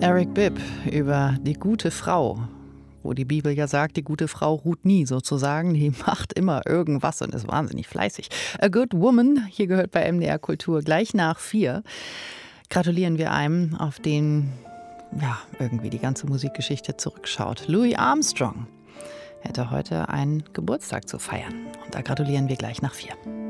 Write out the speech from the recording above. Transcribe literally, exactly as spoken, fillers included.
Eric Bibb über die gute Frau, wo die Bibel ja sagt, die gute Frau ruht nie sozusagen, die macht immer irgendwas und ist wahnsinnig fleißig. A Good Woman, hier gehört bei M D R Kultur gleich nach vier. Gratulieren wir einem, auf den ja irgendwie die ganze Musikgeschichte zurückschaut. Louis Armstrong hätte heute einen Geburtstag zu feiern und da gratulieren wir gleich nach vier.